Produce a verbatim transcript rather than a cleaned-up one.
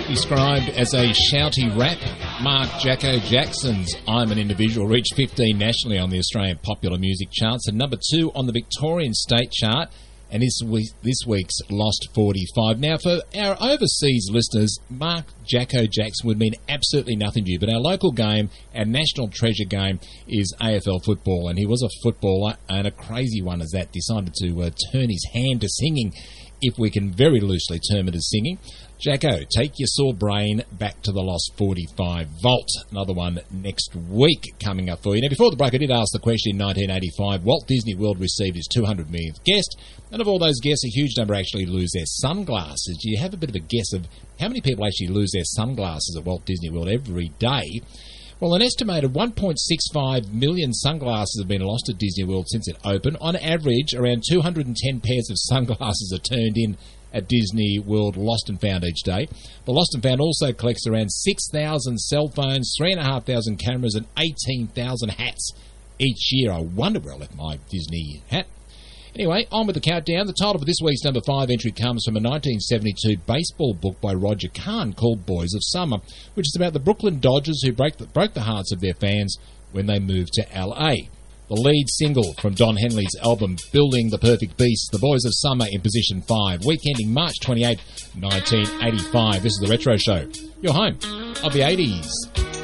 Described as a shouty rap, Mark Jacko Jackson's I'm an Individual reached fifteen nationally on the Australian popular music charts and number two on the Victorian state chart, and this, week, this week's Lost forty-five. Now, for our overseas listeners, Mark Jacko Jackson would mean absolutely nothing to you, but our local game, our national treasure game, is A F L football, and he was a footballer, and a crazy one as that, decided to uh, turn his hand to singing, if we can very loosely term it as singing. Jacko, take your sore brain back to the Lost forty-five vault. Another one next week coming up for you. Now, before the break, I did ask the question in nineteen eighty-five. Walt Disney World received his two hundred millionth guest, and of all those guests, a huge number actually lose their sunglasses. Do you have a bit of a guess of how many people actually lose their sunglasses at Walt Disney World every day? Well, an estimated one point six five million sunglasses have been lost at Disney World since it opened. On average, around two hundred ten pairs of sunglasses are turned in at Disney World Lost and Found each day. The Lost and Found also collects around six thousand cell phones, three thousand five hundred cameras, and eighteen thousand hats each year. I wonder where I left my Disney hat. Anyway, on with the countdown. The title for this week's number five entry comes from a nineteen seventy-two baseball book by Roger Kahn called Boys of Summer, which is about the Brooklyn Dodgers who broke the, broke the hearts of their fans when they moved to L A. The lead single from Don Henley's album Building the Perfect Beast, The Boys of Summer, in position five, week ending March twenty-eighth, nineteen eighty-five. This is The Retro Show, your home of the eighties.